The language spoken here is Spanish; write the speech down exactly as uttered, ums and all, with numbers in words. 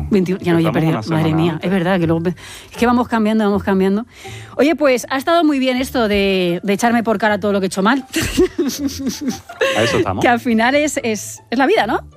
veintiuno, ya no, ya he perdido, madre mía, antes. Es verdad, que luego, es que vamos cambiando, vamos cambiando. Oye, pues ha estado muy bien esto de, de echarme por cara todo lo que he hecho mal. A eso estamos. Que al final es, es, es la vida, ¿no?